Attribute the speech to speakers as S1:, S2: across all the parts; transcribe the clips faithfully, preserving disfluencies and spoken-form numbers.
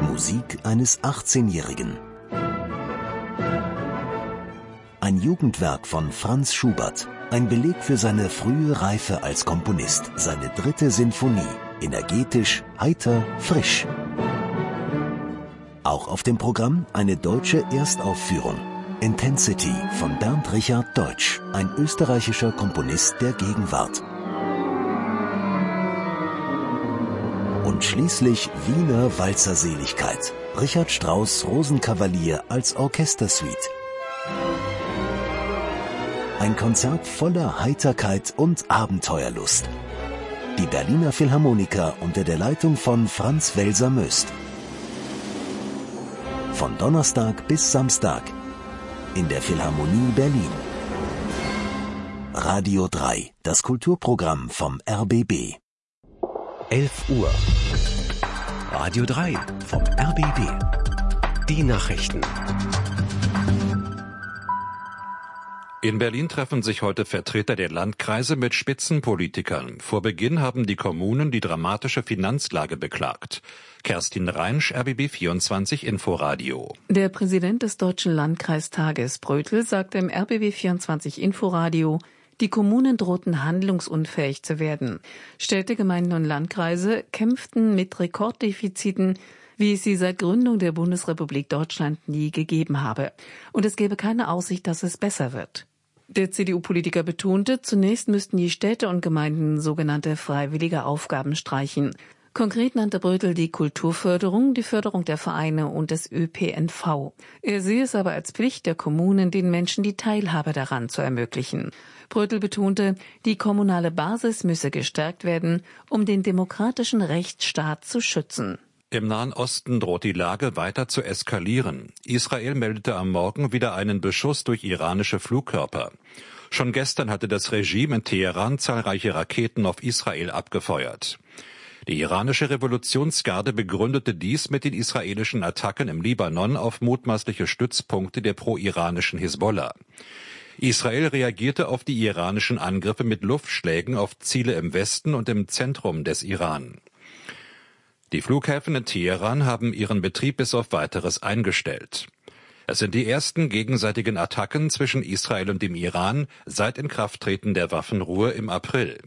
S1: Musik eines achtzehnjährigen. Ein Jugendwerk von Franz Schubert, ein Beleg für seine frühe Reife als Komponist, seine dritte Sinfonie, energetisch, heiter, frisch. Auch auf dem Programm eine deutsche Erstaufführung. Intensity von Bernd Richard Deutsch, ein österreichischer Komponist der Gegenwart. Und schließlich Wiener Walzerseligkeit. Richard Strauss Rosenkavalier als Orchestersuite. Ein Konzert voller Heiterkeit und Abenteuerlust. Die Berliner Philharmoniker unter der Leitung von Franz Welser-Möst. Von Donnerstag bis Samstag in der Philharmonie Berlin. Radio drei, das Kulturprogramm vom R B B.
S2: elf Uhr. Radio drei vom R B B. Die Nachrichten.
S3: In Berlin treffen sich heute Vertreter der Landkreise mit Spitzenpolitikern. Vor Beginn haben die Kommunen die dramatische Finanzlage beklagt. Kerstin Reinsch, R B B vierundzwanzig Inforadio.
S4: Der Präsident des Deutschen Landkreistages Brötel sagte im R B B vierundzwanzig Inforadio, die Kommunen drohten handlungsunfähig zu werden. Städte, Gemeinden und Landkreise kämpften mit Rekorddefiziten, wie es sie seit Gründung der Bundesrepublik Deutschland nie gegeben habe. Und es gäbe keine Aussicht, dass es besser wird. Der C D U-Politiker betonte, zunächst müssten die Städte und Gemeinden sogenannte freiwillige Aufgaben streichen. Konkret nannte Brötel die Kulturförderung, die Förderung der Vereine und des Ö P N V. Er sehe es aber als Pflicht der Kommunen, den Menschen die Teilhabe daran zu ermöglichen. Brötel betonte, die kommunale Basis müsse gestärkt werden, um den demokratischen Rechtsstaat zu schützen.
S3: Im Nahen Osten droht die Lage weiter zu eskalieren. Israel meldete am Morgen wieder einen Beschuss durch iranische Flugkörper. Schon gestern hatte das Regime in Teheran zahlreiche Raketen auf Israel abgefeuert. Die iranische Revolutionsgarde begründete dies mit den israelischen Attacken im Libanon auf mutmaßliche Stützpunkte der pro-iranischen Hisbollah. Israel reagierte auf die iranischen Angriffe mit Luftschlägen auf Ziele im Westen und im Zentrum des Iran. Die Flughäfen in Teheran haben ihren Betrieb bis auf Weiteres eingestellt. Es sind die ersten gegenseitigen Attacken zwischen Israel und dem Iran seit Inkrafttreten der Waffenruhe im April.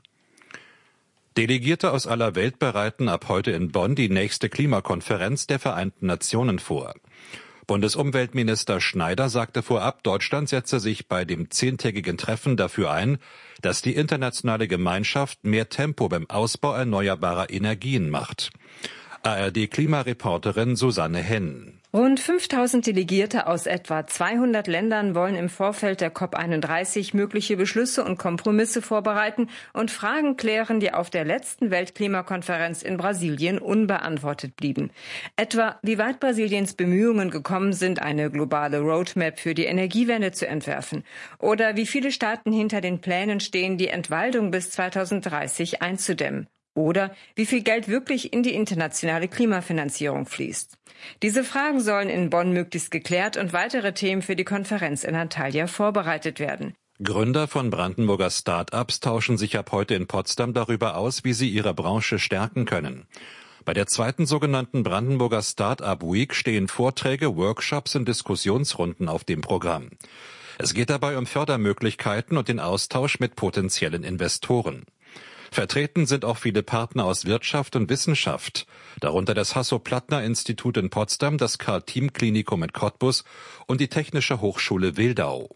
S3: Delegierte aus aller Welt bereiten ab heute in Bonn die nächste Klimakonferenz der Vereinten Nationen vor. Bundesumweltminister Schneider sagte vorab, Deutschland setze sich bei dem zehntägigen Treffen dafür ein, dass die internationale Gemeinschaft mehr Tempo beim Ausbau erneuerbarer Energien macht. A R D-Klimareporterin Susanne Henn.
S5: Rund fünftausend Delegierte aus etwa zweihundert Ländern wollen im Vorfeld der COP einunddreißig mögliche Beschlüsse und Kompromisse vorbereiten und Fragen klären, die auf der letzten Weltklimakonferenz in Brasilien unbeantwortet blieben. Etwa, wie weit Brasiliens Bemühungen gekommen sind, eine globale Roadmap für die Energiewende zu entwerfen. Oder wie viele Staaten hinter den Plänen stehen, die Entwaldung bis zweitausenddreißig einzudämmen. Oder wie viel Geld wirklich in die internationale Klimafinanzierung fließt. Diese Fragen sollen in Bonn möglichst geklärt und weitere Themen für die Konferenz in Antalya vorbereitet werden.
S3: Gründer von Brandenburger Start-ups tauschen sich ab heute in Potsdam darüber aus, wie sie ihre Branche stärken können. Bei der zweiten sogenannten Brandenburger Start-up Week stehen Vorträge, Workshops und Diskussionsrunden auf dem Programm. Es geht dabei um Fördermöglichkeiten und den Austausch mit potenziellen Investoren. Vertreten sind auch viele Partner aus Wirtschaft und Wissenschaft, darunter das Hasso-Plattner-Institut in Potsdam, das Karl-Thiem-Klinikum in Cottbus und die Technische Hochschule Wildau.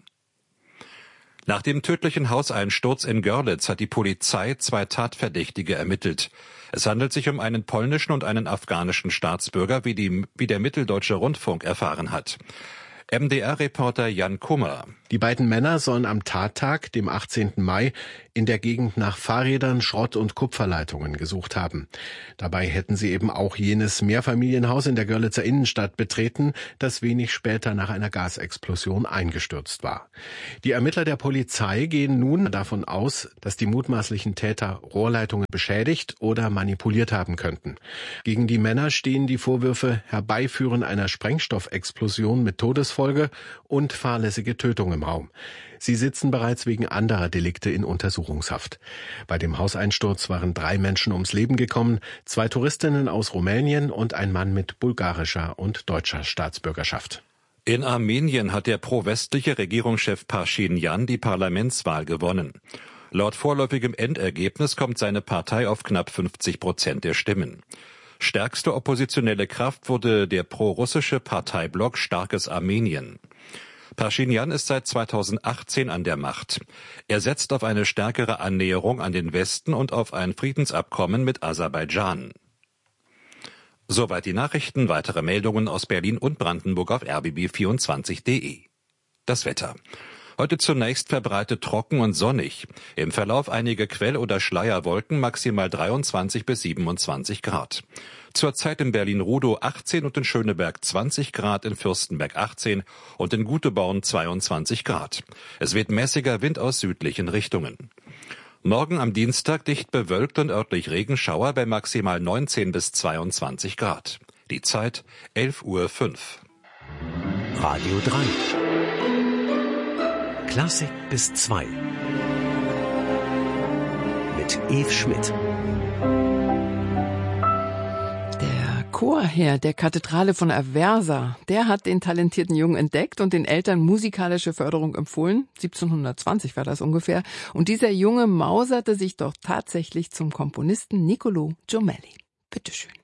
S3: Nach dem tödlichen Hauseinsturz in Görlitz hat die Polizei zwei Tatverdächtige ermittelt. Es handelt sich um einen polnischen und einen afghanischen Staatsbürger, wie, die, wie der Mitteldeutsche Rundfunk erfahren hat. M D R-Reporter Jan Kummer.
S6: Die beiden Männer sollen am Tattag, dem achtzehnten Mai, in der Gegend nach Fahrrädern, Schrott- und Kupferleitungen gesucht haben. Dabei hätten sie eben auch jenes Mehrfamilienhaus in der Görlitzer Innenstadt betreten, das wenig später nach einer Gasexplosion eingestürzt war. Die Ermittler der Polizei gehen nun davon aus, dass die mutmaßlichen Täter Rohrleitungen beschädigt oder manipuliert haben könnten. Gegen die Männer stehen die Vorwürfe Herbeiführen einer Sprengstoffexplosion mit Todesfolge Folge und fahrlässige Tötung im Raum. Sie sitzen bereits wegen anderer Delikte in Untersuchungshaft. Bei dem Hauseinsturz waren drei Menschen ums Leben gekommen, zwei Touristinnen aus Rumänien und ein Mann mit bulgarischer und deutscher Staatsbürgerschaft.
S3: In Armenien hat der pro-westliche Regierungschef Pashinyan die Parlamentswahl gewonnen. Laut vorläufigem Endergebnis kommt seine Partei auf knapp fünfzig Prozent der Stimmen. Stärkste oppositionelle Kraft wurde der pro-russische Parteiblock Starkes Armenien. Pashinyan ist seit zweitausendachtzehn an der Macht. Er setzt auf eine stärkere Annäherung an den Westen und auf ein Friedensabkommen mit Aserbaidschan. Soweit die Nachrichten, weitere Meldungen aus Berlin und Brandenburg auf r b b vierundzwanzig punkt de. Das Wetter. Heute zunächst verbreitet trocken und sonnig. Im Verlauf einige Quell- oder Schleierwolken, maximal dreiundzwanzig bis siebenundzwanzig Grad. Zurzeit in Berlin-Rudow achtzehn und in Schöneberg zwanzig Grad, in Fürstenberg achtzehn und in Guteborn zweiundzwanzig Grad. Es weht mäßiger Wind aus südlichen Richtungen. Morgen am Dienstag dicht bewölkt und örtlich Regenschauer bei maximal neunzehn bis zweiundzwanzig Grad. Die Zeit elf Uhr fünf.
S2: Radio drei. Klassik bis zwei. Mit Eve Schmidt.
S7: Der Chorherr der Kathedrale von Aversa, der hat den talentierten Jungen entdeckt und den Eltern musikalische Förderung empfohlen. siebzehnhundertzwanzig war das ungefähr. Und dieser Junge mauserte sich doch tatsächlich zum Komponisten Niccolò Jommelli. Bitteschön.